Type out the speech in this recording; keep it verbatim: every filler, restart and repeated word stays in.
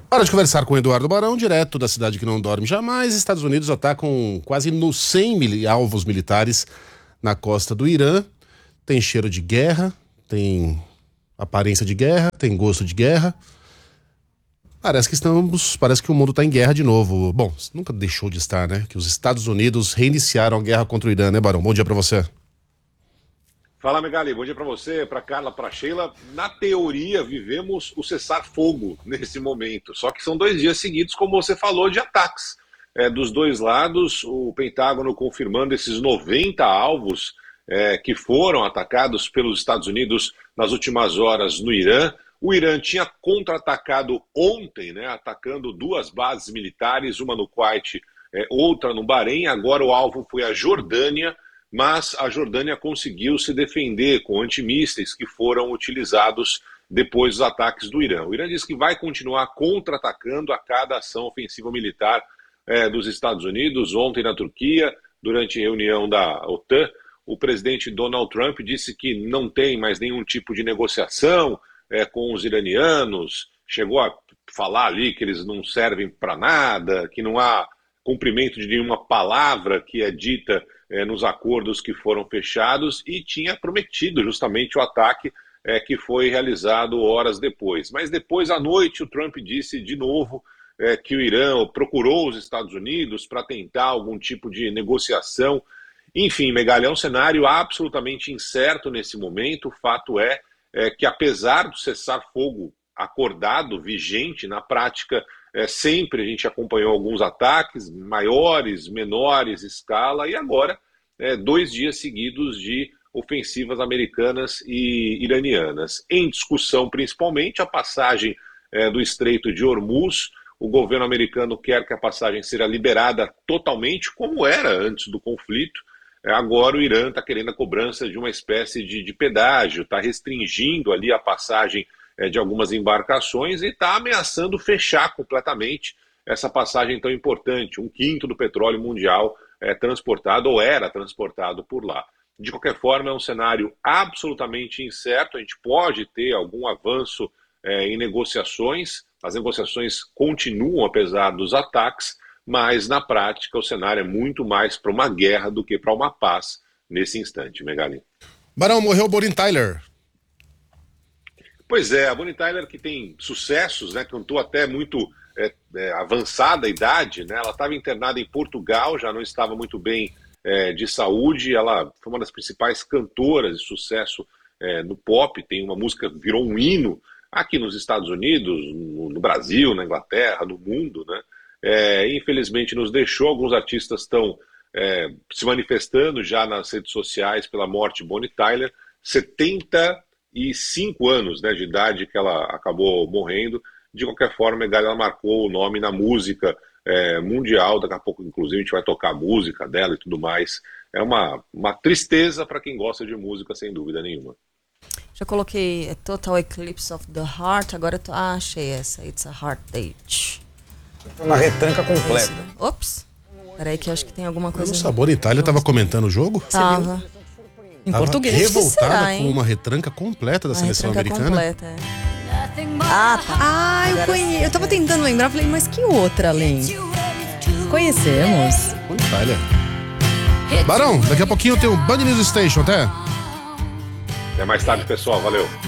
Hora de conversar com Eduardo Barão, direto da cidade que não dorme jamais. Estados Unidos atacam quase no cem mil alvos militares na costa do Irã. Tem cheiro de guerra, tem aparência de guerra, tem gosto de guerra. Parece que estamos, parece que o mundo está em guerra de novo. Bom, nunca deixou de estar, né? Que os Estados Unidos reiniciaram a guerra contra o Irã, né, Barão? Bom dia para você. Fala, Megali, bom dia para você, para Carla, para Sheila. Na teoria, vivemos o cessar-fogo nesse momento, só que são dois dias seguidos, como você falou, de ataques é, dos dois lados. O Pentágono confirmando esses noventa alvos é, que foram atacados pelos Estados Unidos nas últimas horas no Irã. O Irã tinha contra-atacado ontem, né, atacando duas bases militares, uma no Kuwait, é, outra no Bahrein. Agora o alvo foi a Jordânia, mas a Jordânia conseguiu se defender com antimísseis que foram utilizados depois dos ataques do Irã. O Irã diz que vai continuar contra-atacando a cada ação ofensiva militar é, dos Estados Unidos. Ontem na Turquia, durante a reunião da OTAN, o presidente Donald Trump disse que não tem mais nenhum tipo de negociação é, com os iranianos, chegou a falar ali que eles não servem para nada, que não há cumprimento de nenhuma palavra que é dita É, nos acordos que foram fechados, e tinha prometido justamente o ataque é, que foi realizado horas depois. Mas depois à noite o Trump disse de novo é, que o Irã procurou os Estados Unidos para tentar algum tipo de negociação. Enfim, Megali, é um cenário absolutamente incerto nesse momento. O fato é, é que apesar do cessar-fogo acordado, vigente, na prática, É, sempre a gente acompanhou alguns ataques, maiores, menores escala, e agora é, dois dias seguidos de ofensivas americanas e iranianas. Em discussão, principalmente, a passagem é, do Estreito de Hormuz. O governo americano quer que a passagem seja liberada totalmente, como era antes do conflito. É, agora o Irã está querendo a cobrança de uma espécie de, de pedágio, está restringindo ali a passagem de algumas embarcações e está ameaçando fechar completamente essa passagem tão importante. Um quinto do petróleo mundial é transportado ou era transportado por lá. De qualquer forma, é um cenário absolutamente incerto. A gente pode ter algum avanço é, em negociações. As negociações continuam apesar dos ataques, mas na prática o cenário é muito mais para uma guerra do que para uma paz nesse instante, Megali. Barão, morreu Bonnie Tyler. Pois é, a Bonnie Tyler, que tem sucessos, né, cantou até muito é, é, avançada idade, né, ela estava internada em Portugal, já não estava muito bem é, de saúde. Ela foi uma das principais cantoras de sucesso é, no pop, tem uma música que virou um hino aqui nos Estados Unidos, no, no Brasil, na Inglaterra, no mundo, né, é, infelizmente nos deixou. Alguns artistas estão é, se manifestando já nas redes sociais pela morte de Bonnie Tyler, setenta e cinco anos, né, de idade que ela acabou morrendo. De qualquer forma, ela marcou o nome na música é, mundial. Daqui a pouco, inclusive, a gente vai tocar a música dela e tudo mais. É uma, uma tristeza para quem gosta de música, sem dúvida nenhuma. Já coloquei Total Eclipse of the Heart, agora eu tô... Ah, achei essa, It's a Heart Date. Na retranca completa. Ops, peraí que eu acho que tem alguma coisa... O Sabor Itália estava comentando o jogo? Tava. Em Tava português. revoltada será, com uma retranca completa da a seleção retranca americana. completa, é. Ah, tá. Ah, eu conheço. Eu tava tentando lembrar, falei, mas que outra além? Conhecemos. Bonnie Tyler. Barão, daqui a pouquinho tem o Band News Station, até. Até mais tarde, pessoal. Valeu.